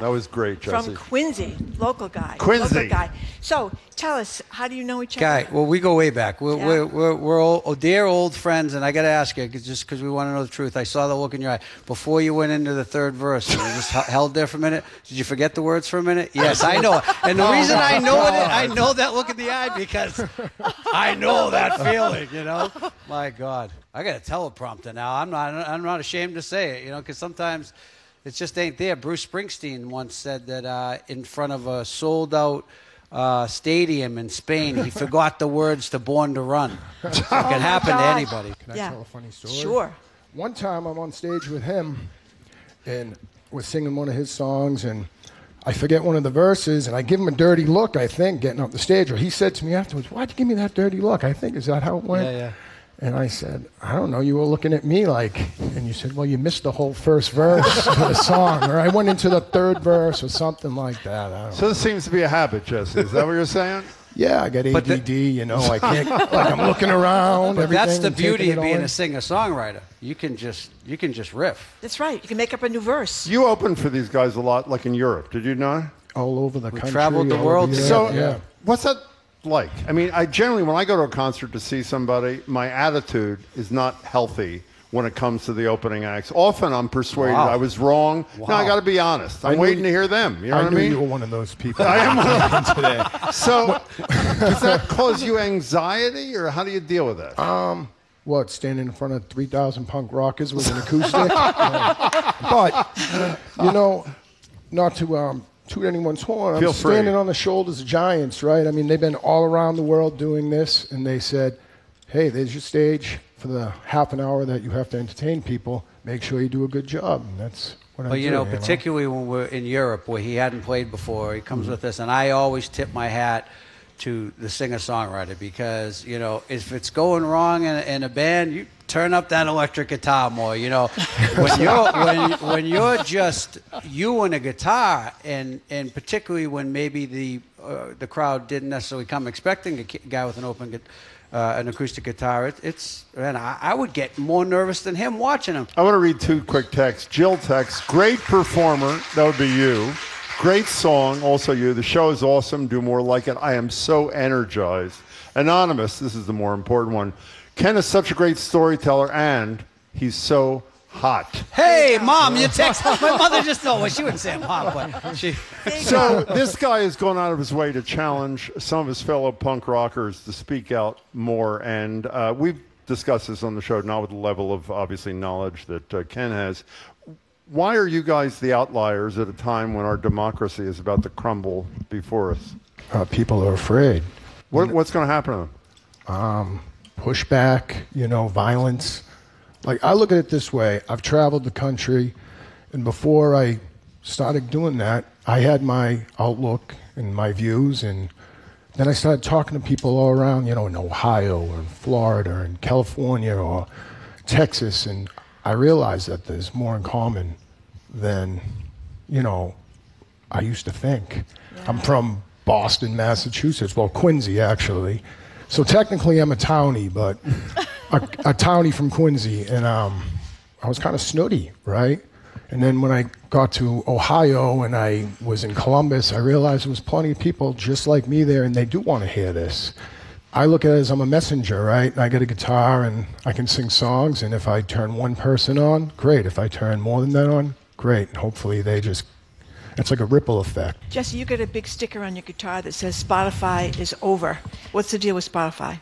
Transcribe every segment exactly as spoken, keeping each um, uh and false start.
That was great, Jesse. From Quincy, local guy. Quincy. Local guy. So tell us, how do you know each other? Guy, well, we go way back. We're, Yeah. we're, we're, we're old, oh, dear old friends, and I got to ask you, 'cause just because we want to know the truth, I saw the look in your eye. Before you went into the third verse, you just h- held there for a minute. Did you forget the words for a minute? Yes, I know it. And the reason I know it, I know that look in the eye because I know that feeling, you know? My God. I got a teleprompter now. I'm not, I'm not ashamed to say it, you know, because sometimes it just ain't there. Bruce Springsteen once said that uh, in front of a sold-out uh, stadium in Spain, he forgot the words to Born to Run. It can happen to God. anybody. Can I Yeah. tell a funny story? Sure. One time I'm on stage with him, and we're singing one of his songs, and I forget one of the verses, and I give him a dirty look, I think, getting up the stage. Or he said to me afterwards, "Why'd you give me that dirty look?" I think, is that how it went? Yeah, yeah. And I said, "I don't know, you were looking at me like," and you said, "Well, you missed the whole first verse of the song," or I went into the third verse or something like that. I don't So this seems to be a habit, Jesse. Is that what you're saying? Yeah, I got But A D D, you know, I can't, like I'm looking around, But that's everything the and taking beauty it of being all a in. singer-songwriter. You can just you can just riff. That's right. You can make up a new verse. You opened for these guys a lot, like in Europe. Did you know? All over the country. traveled the all world over together. Europe, So, yeah. what's that like? I mean, I generally, when I go to a concert to see somebody, my attitude is not healthy when it comes to the opening acts. Often I'm persuaded Wow. I was wrong. No, I Wow. got to be honest. I'm I knew waiting you- to hear them. You know I what I knew mean? you were one of those people. I am one of them today. So, does that cause you anxiety, or how do you deal with that? Um, what, standing in front of three thousand punk rockers with an acoustic? No. But, you know, not to um, toot anyone's horn, Feel I'm free. standing on the shoulders of giants, right? I mean, they've been all around the world doing this, and they said, hey, there's your stage for the half an hour that you have to entertain people. Make sure you do a good job. And that's what I But do. you know, particularly when we're in Europe where he hadn't played before, he comes with us, and I always tip my hat to the singer-songwriter because, you know, if it's going wrong in a, in a band, you turn up that electric guitar more, you know. When you're, when, when you're just you and a guitar, and, and particularly when maybe the, uh, the crowd didn't necessarily come expecting a ki- guy with an open guitar, Uh, an acoustic guitar, it, it's, and I, I would get more nervous than him watching him. I want to read two quick texts. Jill texts, great performer, that would be you. Great song, also you. The show is awesome, do more like it. I am so energized. Anonymous, this is the more important one. Ken is such a great storyteller, and he's so hot. Hey, Mom, you text. My mother just, no, well, she wouldn't say I'm hot, but she. So this guy has gone out of his way to challenge some of his fellow punk rockers to speak out more, and uh, we've discussed this on the show, not with the level of obviously knowledge that uh, Ken has. Why are you guys the outliers at a time when our democracy is about to crumble before us? Uh, people are afraid. What, what's going to happen to them? Um, pushback, you know, violence. Like, I look at it this way. I've traveled the country, and before I started doing that, I had my outlook and my views, and then I started talking to people all around, you know, in Ohio or Florida or in California or Texas, and I realized that there's more in common than, you know, I used to think. Yeah. I'm from Boston, Massachusetts, well, Quincy, actually. So technically I'm a townie, but a, a townie from Quincy, and um, I was kind of snooty, right? And then when I got to Ohio and I was in Columbus, I realized there was plenty of people just like me there, and they do want to hear this. I look at it as I'm a messenger, right? I get a guitar and I can sing songs, and if I turn one person on, great. If I turn more than that on, great. And hopefully they just, it's like a ripple effect. Jesse, you got a big sticker on your guitar that says Spotify is over. What's the deal with Spotify?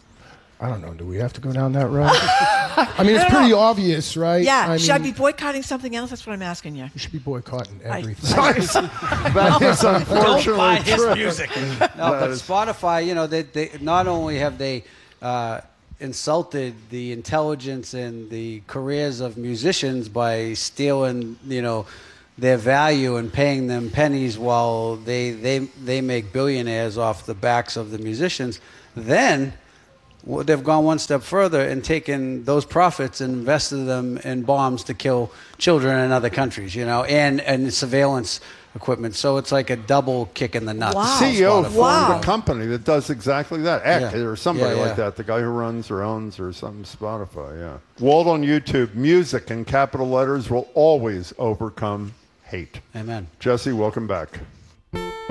I don't know, do we have to go down that road? I mean, it's pretty obvious, right? Yeah. I Should I mean, be boycotting something else? That's what I'm asking you. you should be boycotting I- everything. I- That is Don't unfortunately buy his true. music. No, but Spotify, you know, they, they not only have they uh, insulted the intelligence and the careers of musicians by stealing, you know, their value and paying them pennies while they they they make billionaires off the backs of the musicians. Then well, they've gone one step further and taken those profits and invested them in bombs to kill children in other countries, you know, and, and surveillance equipment. So it's like a double kick in the nuts. Wow. C E O formed Wow. a company that does exactly that. Eck, Yeah. or somebody Yeah, yeah. like that. The guy who runs or owns or something, Spotify, yeah. Walt on YouTube, music in capital letters will always overcome hate. Amen. Jesse, welcome back.